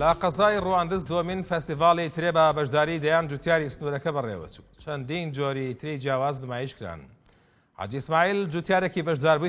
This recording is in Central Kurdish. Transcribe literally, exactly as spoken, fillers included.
لە قەزای ڕواندز دومین فەستیڤاڵی ترێ بە بەشداری دەیان جوتیاری سنوورەکە بەڕێوەچوو. چەندین جۆری تری جیاواز نمایش کران. حاجی ئیسماعیل جوتیارێکی بەشداربووی